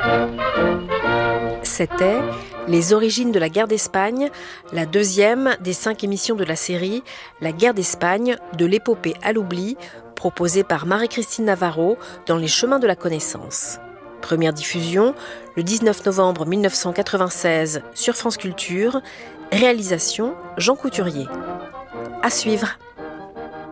C'était Les origines de la guerre d'Espagne, la deuxième des 5 émissions de la série La guerre d'Espagne, de l'épopée à l'oubli, proposée par Marie-Christine Navarro dans Les chemins de la connaissance. Première diffusion le 19 novembre 1996 sur France Culture. Réalisation Jean Couturier. À suivre.